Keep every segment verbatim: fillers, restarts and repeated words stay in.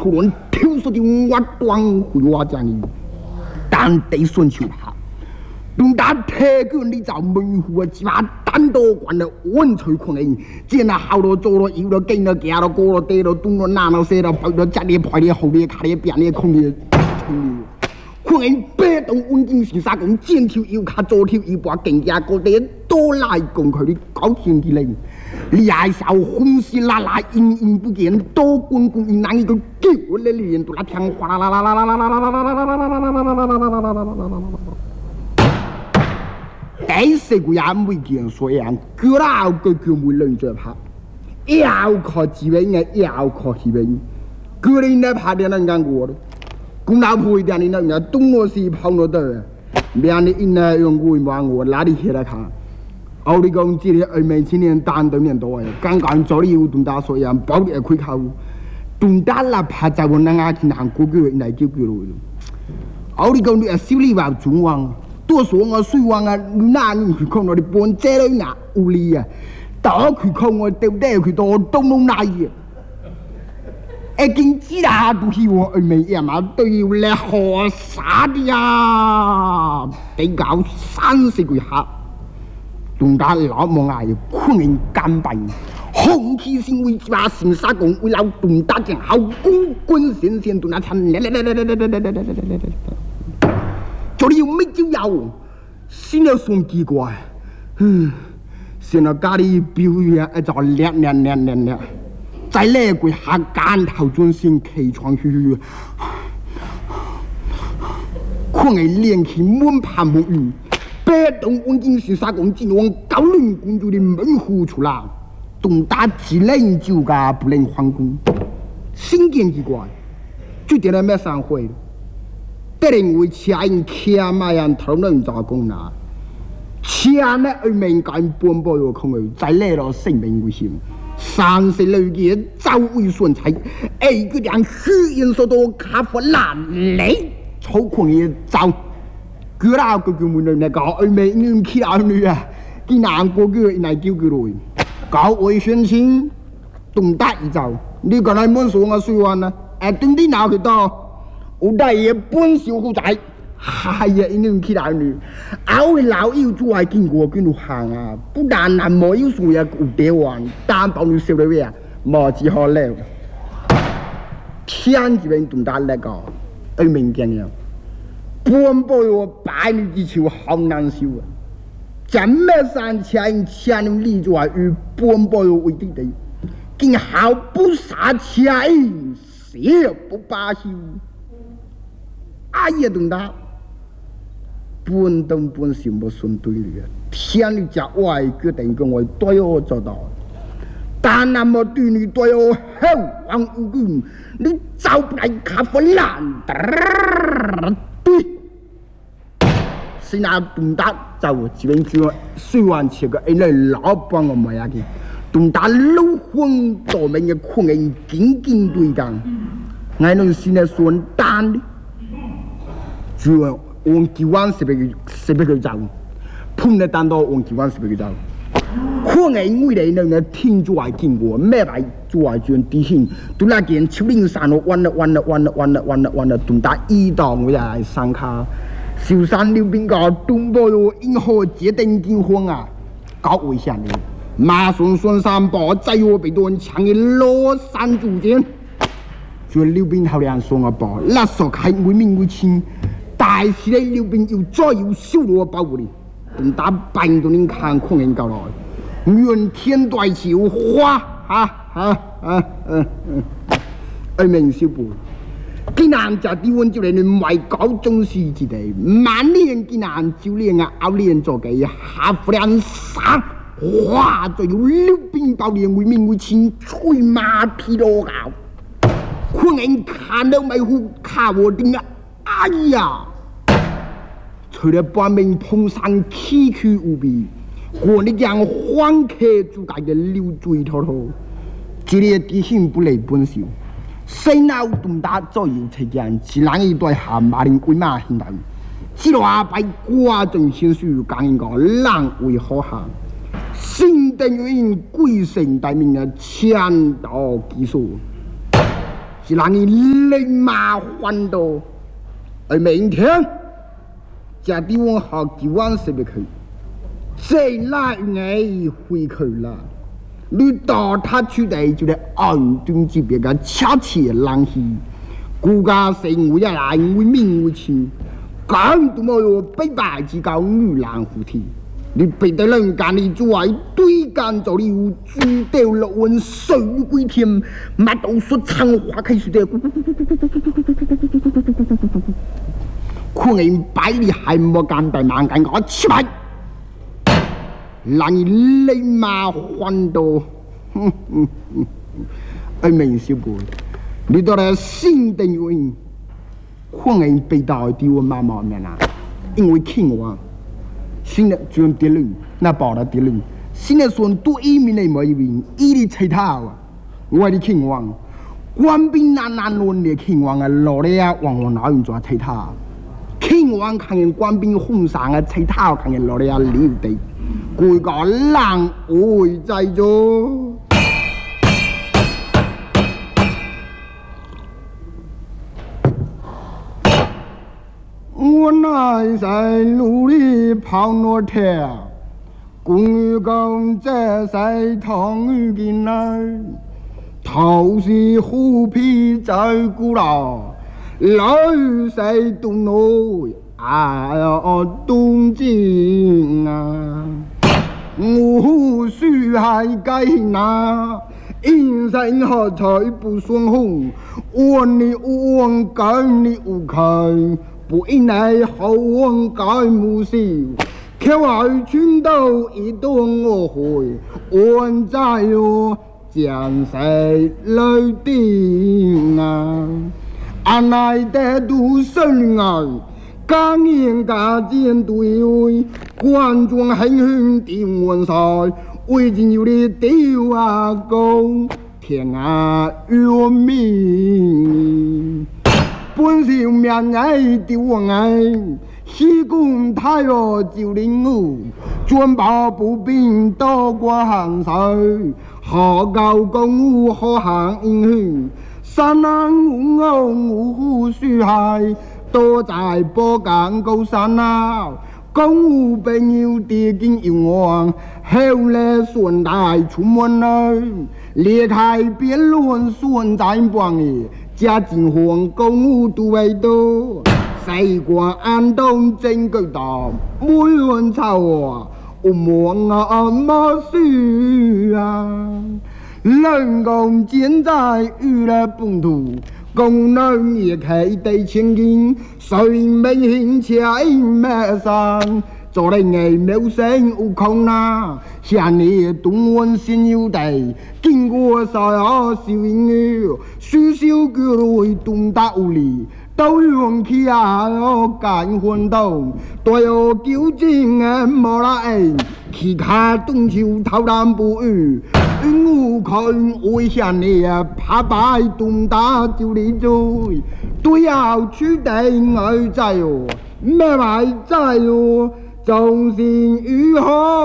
突然跳出的我端回我将伊，但得顺手下。东打铁骨你找门户啊，只把单刀关了稳吹困人，见那好多做了有了跟了行了过了跌了东了南了西了跑了家里跑里后里卡里边里空里，困人被动稳定是啥讲？前头有卡左头有把更加高低多来攻克的高天之灵，厉害小红丝啦啦隐隐不见，多滚滚难一个叫来连都那天哗啦啦啦啦啦啦啦啦啦啦啦啦啦啦啦啦啦啦啦。第四个也没见所样，个老个个没人在拍，要靠几位呢？要靠几位？个人在拍的能干过的，公老婆一点的那个东罗西跑了的，别的因呢用过忙我哪里去来看？奥利讲这里二美青年单等年多哎，刚刚早里有东大所样，包的开口，东大那拍在我那个去南国个来救救了。奥利讲你啊，手里话中王。多数我水王啊，你哪人去看我的半遮了牙有理啊？打去看我对不对？去到东东那里，一经知啦都希望而没呀嘛，都要来学啥的呀？比较三十个下，东家老望啊，困人干白，红旗先为把成沙讲为了东家正好公滚先先东那参来来来来来来来来来来来来。这里有没就有，新的算奇怪，嗯，现在家里表现一早亮亮亮亮亮，在那个下干头转先起床去，可能练起满盘木鱼，别动稳定是啥公进往高冷公主的门户出来，东打只能就个不能换工，新见奇怪，就点了没上回。这人为车因开嘛样头能做工啦，车呢而民间半步有空去，在那了生命危险，三十六个早为顺财，一个两虚因所多卡佛难雷，抽空也走，个啦个个门那个而民因起来女啊，给难过个来救个来，搞卫生情，东大一走，你刚才没说我水完呢，哎，等你拿去到。有大爷本小虎仔，哎呀，因为起来女，后位老友做还经过跟路行啊，不但那没有数也有得玩，担保你少了位啊，冇只好了。天这边东大那个，二明见了，半步我百里之球好难受啊！怎么三千千里就还与半步我为敌的，竟毫不杀千，死不罢休。哎呀，东大，半东半西没顺对了，天你家外决定跟我对我做到，但那么对你对我好王无辜，你找不来卡佛烂，对，是那东大在我这边就虽然这个因为老帮我买下去，东大老混多门的困人紧紧对抗，俺能现在算单的。就往几万十倍十倍个走，碰得单到往几万十倍个走。可能因为你那个听住来经过，咩来做来转地形，都那件秋林山咯，弯了弯了弯了弯了弯了弯了，东大一档我来山卡，小山溜边个东坡哟，因何决定结婚啊？搞危险的，马顺顺山坡，在我被多人抢的落山主间，就溜边头两双个坡，那时候开为民为亲。但是咧，溜边要再要修罗保护你，东打病到你看空人搞来，怨天对笑花哈哈啊嗯嗯，二名小辈，今南就地温就嚟你外搞中西之地，满年今南就连啊熬年做嘅下夫两杀，哇！就有溜边包年为民为亲，吹马屁罗搞，空人看到咪好卡我定啊！哎呀！除了半面碰上崎岖无比，我哋让黄客主家嘅流水滔滔，这里地形不离本少，西脑东打左右车间，自然一对下马林鬼马现代，只话by瓜种先书讲一个人为可行，新等于贵姓大名嘅千道技术。 是让你立马还到，而明天，这地方好几万是不去，再来爱回去了。你到他去的就来安顿这边个恰切冷气，国家生活也来为民为情，更多么有北白之高女郎虎体。你别得人干你做爱对干做你有猪掉落温水归天，乜都说长话开始的，可能百里还没干白忙干我起来，让你立马还到，哼哼哼，而明小哥，你到了新的原因，可能被到的我妈妈面啦，因为听我。现在就跌落，那报了跌落。现在说多一面的没一面，一的其他啊，我的情况，官兵难难论的情况啊，老的啊，往往哪用做其他？情况看见官兵红上啊，其他看见老的啊留地，各个人会在做。我乃在努力跑诺天，公寓公这在同一间来，头是虎皮在古老，来在东内哎呀东京啊，我须还该拿。因生何才不顺风，问你问跟你无看。不因来后往改木笑，却爱群斗一顿我会，问在哟江西来定啊，安来得都生爱，刚言家见对位，观众很很定问赛，为今有你丢啊公，天啊怨命。本是命爱丢爱，西宫太弱就领悟，专保不兵多过行水，何高公务何行英雄，山南五欧五湖水海，多在波港高山啊，公务朋友跌进永旺，后来顺带出门来，离开辩论顺在帮里。家境皇公务都为多，西关安东真够大，每人吵啊，我忙啊么事啊，人工现在遇了本土，工人也开得千金，谁没兴趣没上。做人爱谋生有空啦，像你东温先有地，经过啥呀小英语，许小哥来东大屋里，都用起啊干混动，都有纠正啊莫来，其他东秋头南不语，有空为像你啊怕摆东大就你追，都要取得爱在哟，没买在哟。众生如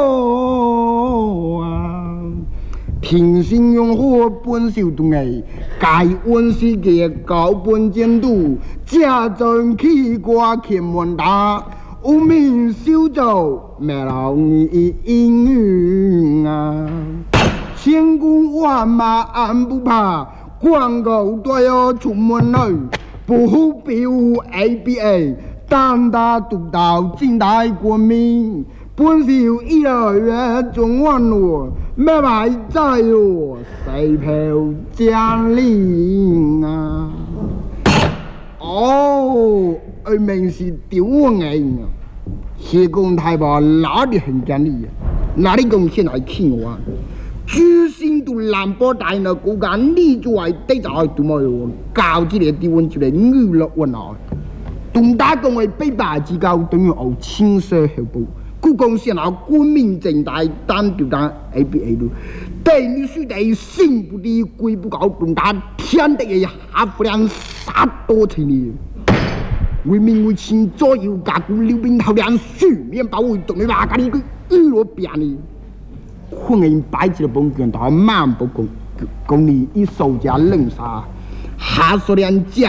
何啊？平心用火本小东艺，该温世界高本监督，家中起挂天门大，无名小走没老你英语啊！千军万马俺不怕，广告都要出门来，不必有 A B A。胆大独到近代国民，本是有一二月中万路，没买在哟，谁票家令啊？哦，而明是丢眼啊！西宫太保哪里很讲理啊？哪里讲现在听我？居心都南波大呢，国家你就爱得在多么哟？搞这个地方就来娱乐玩啊！东大公为北大之高，等于有青色后部。故讲现在官民正大单独单 A B A 路，对你须得心不低，贵不高，东大天地的下不良杀多千年。为民为情，左右家顾溜冰头两书面包为东的那个一个娱乐变呢。可能摆起了本卷到满不公，公你一手家冷杀。 他说两家